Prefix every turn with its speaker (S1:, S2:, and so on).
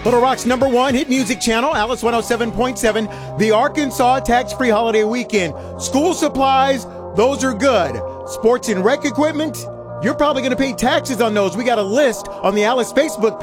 S1: Little Rock's #1 hit music channel, Alice 107.7, the Arkansas tax-free holiday weekend. School supplies, those are good. Sports and rec equipment, you're probably going to pay taxes on those. We got a list on the Alice Facebook page.